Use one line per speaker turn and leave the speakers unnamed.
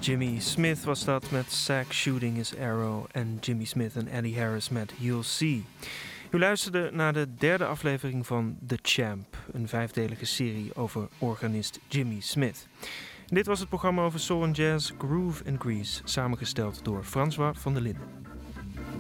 Jimmy Smith was dat met Zack Shooting His Arrow en Jimmy Smith en Eddie Harris met You'll See. U luisterde naar de derde aflevering van The Champ, een 5-delige serie over organist Jimmy Smith. En dit was het programma over soul en jazz, Groove and Grease, samengesteld door François van der Linden.